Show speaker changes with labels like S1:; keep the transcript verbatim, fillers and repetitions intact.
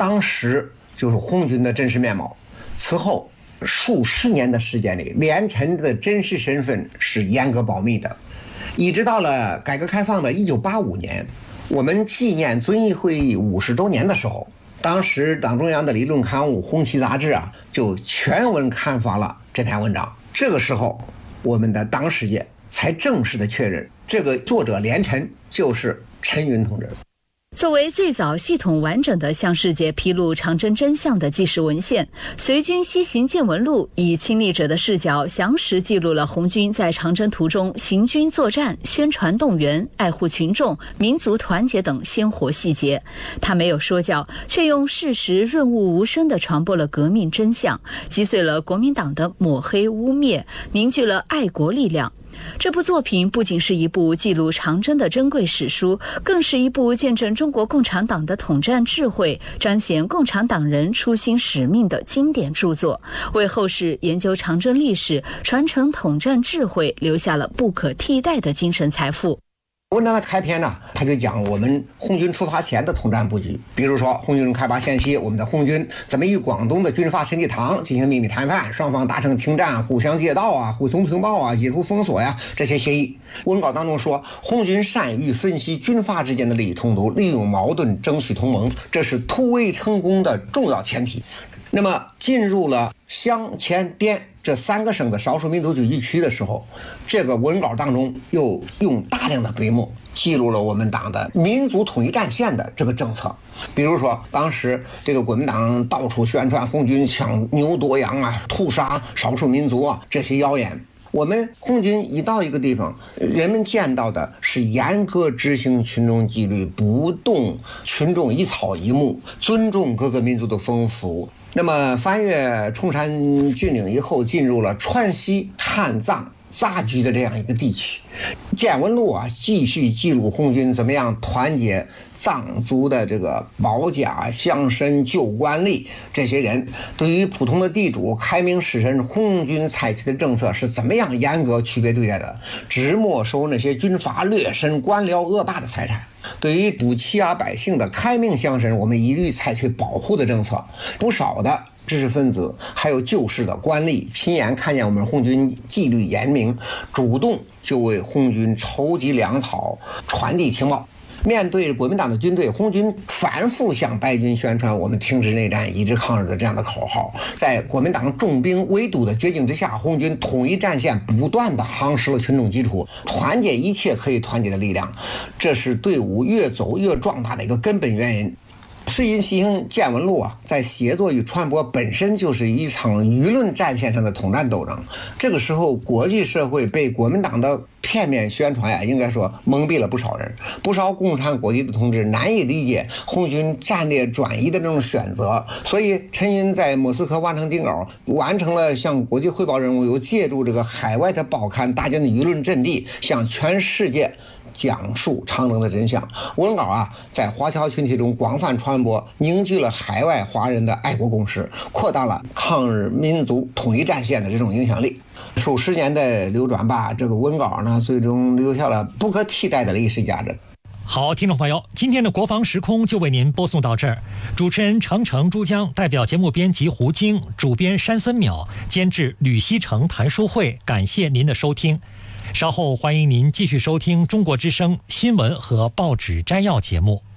S1: 当时就是红军的真实面貌。此后数十年的时间里，连陈的真实身份是严格保密的，一直到了改革开放的一九八五年，我们纪念遵义会议五十周年的时候，当时党中央的理论刊物《红旗杂志》啊，就全文刊发了这篇文章。这个时候，我们的党史界才正式的确认，这个作者连陈就是陈云同志。
S2: 作为最早系统完整的向世界披露长征真相的纪实文献，《随军西行见闻录》以亲历者的视角，详实记录了红军在长征途中行军作战、宣传动员、爱护群众、民族团结等鲜活细节。他没有说教，却用事实润物无声地传播了革命真相，击碎了国民党的抹黑污蔑，凝聚了爱国力量。这部作品不仅是一部记录长征的珍贵史书，更是一部见证中国共产党的统战智慧、彰显共产党人初心使命的经典著作，为后世研究长征历史、传承统战智慧留下了不可替代的精神财富。
S1: 文章的开篇呢，他就讲我们红军出发前的统战布局，比如说红军开拔前期，我们的红军怎么与广东的军阀陈济棠进行秘密谈判，双方达成停战、互相借道啊、互送情报啊、解除封锁呀这些协议。文稿当中说，红军善于分析军阀之间的利益冲突，利用矛盾争取同盟，这是突围成功的重要前提。那么进入了湘黔滇这三个省的少数民族聚居区的时候，这个文稿当中又用大量的笔墨记录了我们党的民族统一战线的这个政策。比如说当时这个国民党到处宣传红军抢牛夺羊啊、屠杀少数民族啊这些谣言，我们红军一到一个地方，人们见到的是严格执行群众纪律，不动群众一草一木，尊重各个民族的风俗。那么翻越崇山峻岭以后，进入了川西汉藏杂居的这样一个地区，见闻录啊继续记录红军怎么样团结藏族的这个保甲、乡绅、旧官吏这些人，对于普通的地主、开明士绅，红军采取的政策是怎么样严格区别对待的，只没收那些军阀劣绅、官僚恶霸的财产。对于不欺压百姓的开明乡绅，我们一律采取保护的政策。不少的知识分子还有旧式的官吏亲眼看见我们红军纪律严明，主动就为红军筹集粮草、传递情报。面对国民党的军队，红军反复向白军宣传我们停止内战、一直抗日的这样的口号。在国民党重兵围堵的绝境之下，红军统一战线不断的夯实了群众基础，团结一切可以团结的力量，这是队伍越走越壮大的一个根本原因。随军西行见闻录啊，在写作与传播本身就是一场舆论战线上的统战斗争。这个时候，国际社会被国民党的片面宣传呀，应该说蒙蔽了不少人。不少共产国际的同志难以理解红军战略转移的这种选择，所以陈云在莫斯科完成定稿，完成了向国际汇报任务，又借助这个海外的报刊搭建的舆论阵地，向全世界讲述长征的真相。文稿啊，在华侨群体中广泛传播，凝聚了海外华人的爱国共识，扩大了抗日民族统一战线的这种影响力。数十年的流转吧，这个文稿呢，最终留下了不可替代的历史价值。
S3: 好，听众朋友，今天的国防时空就为您播送到这儿。主持人程程、珠江，代表节目编辑胡晶，主编山森淼，监制吕西成、谭书慧，感谢您的收听。稍后欢迎您继续收听中国之声新闻和报纸摘要节目。